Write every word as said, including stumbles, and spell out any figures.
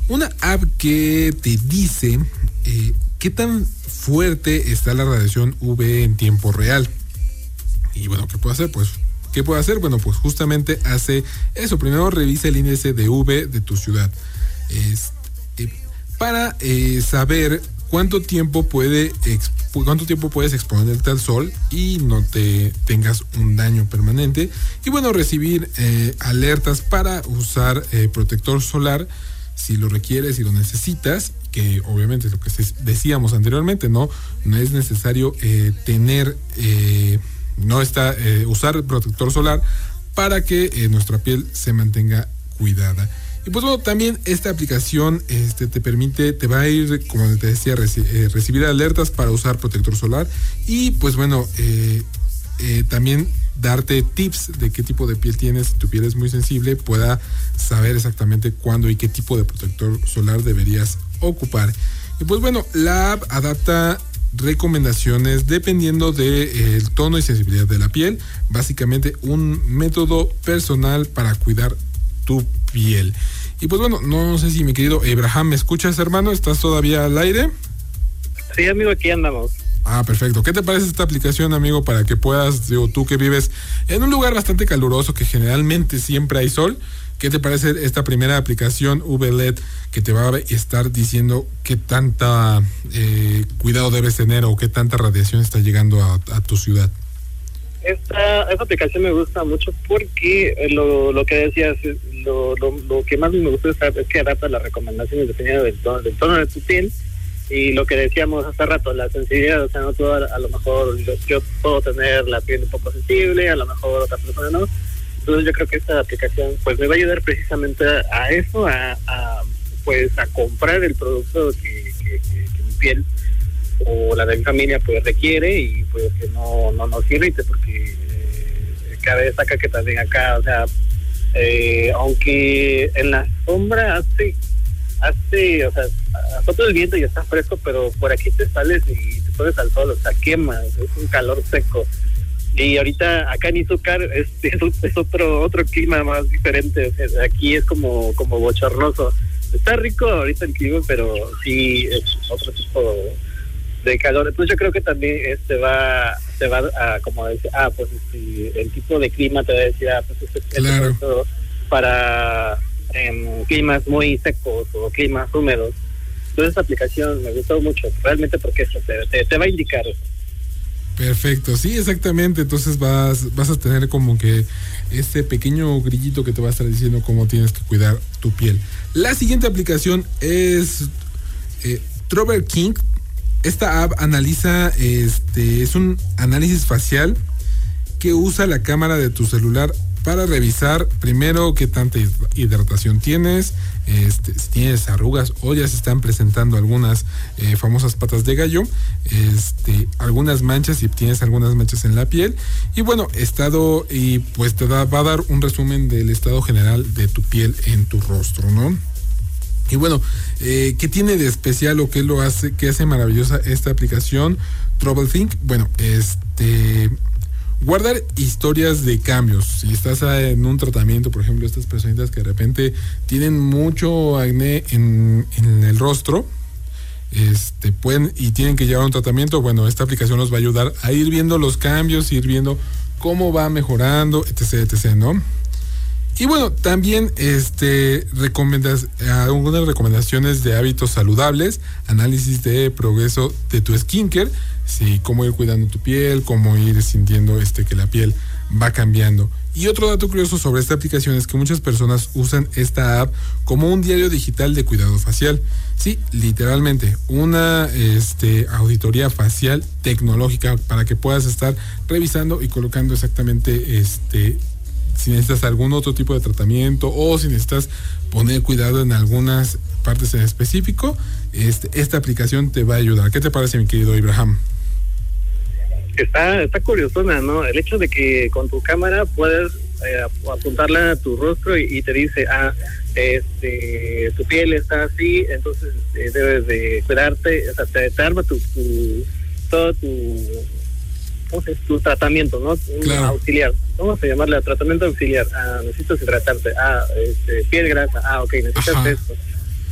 una app que te dice eh, qué tan fuerte está la radiación U V en tiempo real. Y bueno, ¿qué puede hacer? Pues, ¿qué puede hacer? Bueno, pues justamente hace eso. Primero revisa el índice de U V de tu ciudad. Es, eh, para eh, saber cuánto tiempo puede exp- cuánto tiempo puedes exponerte al sol y no te tengas un daño permanente. Y bueno, recibir eh, alertas para usar eh, protector solar si lo requieres, si lo necesitas, que obviamente es lo que decíamos anteriormente, no, no es necesario eh, tener, eh, no está, eh, usar protector solar para que eh, nuestra piel se mantenga cuidada. Y pues bueno, también esta aplicación este, te permite, te va a ir, como te decía, reci- eh, recibir alertas para usar protector solar y pues bueno, eh, eh, también darte tips de qué tipo de piel tienes. Si tu piel es muy sensible, pueda saber exactamente cuándo y qué tipo de protector solar deberías ocupar. Y pues bueno, la app adapta recomendaciones dependiendo del de, eh, tono y sensibilidad de la piel. Básicamente un método personal para cuidar tu piel. Y pues bueno, no sé si mi querido Abraham, ¿me escuchas, hermano? ¿Estás todavía al aire? Sí, amigo, aquí andamos. Ah, perfecto. ¿Qué te parece esta aplicación, amigo, para que puedas, digo, tú que vives en un lugar bastante caluroso, que generalmente siempre hay sol? ¿Qué te parece esta primera aplicación V L E D que te va a estar diciendo qué tanta eh, cuidado debes tener o qué tanta radiación está llegando a, a tu ciudad? Esta, esta aplicación me gusta mucho porque lo, lo que decías, lo, lo, lo que más me gusta es, es que adapta las recomendaciones dependiendo del tono, del tono de tu piel. Y lo que decíamos hace rato, la sensibilidad, o sea, no todo, a lo mejor yo puedo tener la piel un poco sensible, a lo mejor otra persona no. Entonces yo creo que esta aplicación pues me va a ayudar precisamente a, a eso, a, a pues a comprar el producto que, que, que, que mi piel o la de mi familia pues requiere y pues que no no nos irrite, porque eh, cada vez acá que también acá, o sea, eh, aunque en la sombra hace hace, o sea, sopla el viento y está fresco, pero por aquí te sales y te pones al sol, o sea, quemas, es un calor seco. Y ahorita acá en Izúcar es, es, es otro otro clima más diferente, o sea, aquí es como como bochornoso. Está rico ahorita el clima, pero sí es otro tipo de calor. Entonces yo creo que también este va se va a como decir, ah, pues este, el tipo de clima te va a decir, ah, pues este claro. es para en climas muy secos o climas húmedos. Entonces esta aplicación me gustó mucho, realmente, porque eso te, te, te va a indicar eso. Perfecto, sí, exactamente. Entonces vas, vas a tener como que este pequeño grillito que te va a estar diciendo cómo tienes que cuidar tu piel. La siguiente aplicación es eh, Trover King. Esta app analiza, este, es un análisis facial que usa la cámara de tu celular para revisar primero qué tanta hidratación tienes, este, si tienes arrugas o ya se están presentando algunas eh, famosas patas de gallo, este, algunas manchas, si tienes algunas manchas en la piel, y bueno, estado, y pues te da, va a dar un resumen del estado general de tu piel en tu rostro, ¿no? Y bueno, eh, ¿qué tiene de especial o qué lo hace, qué hace maravillosa esta aplicación TroubleThink? Bueno, este... guardar historias de cambios. Si estás en un tratamiento, por ejemplo, estas personitas que de repente tienen mucho acné en, en el rostro, este pueden y tienen que llevar un tratamiento, bueno, esta aplicación los va a ayudar a ir viendo los cambios, ir viendo cómo va mejorando, etc, etc, ¿no? Y bueno, también este recomendas algunas recomendaciones de hábitos saludables, análisis de progreso de tu skincare, sí, cómo ir cuidando tu piel, cómo ir sintiendo este que la piel va cambiando. Y otro dato curioso sobre esta aplicación es que muchas personas usan esta app como un diario digital de cuidado facial. Sí, literalmente, una este, auditoría facial tecnológica para que puedas estar revisando y colocando exactamente este si necesitas algún otro tipo de tratamiento o si necesitas poner cuidado en algunas partes en específico, este, esta aplicación te va a ayudar. ¿Qué te parece, mi querido Abraham? Está, está curiosona, ¿no? El hecho de que con tu cámara puedes eh, apuntarla a tu rostro y, y te dice, ah, este, tu piel está así, entonces eh, debes de cuidarte, o sea, te, te arma tu, tu, todo tu... Entonces, tu tratamiento, ¿no? Un claro. auxiliar. Vamos a llamarle tratamiento auxiliar. Ah, necesitas hidratarte. Ah, este, piel grasa. Ah, ok, necesitas Ajá. esto.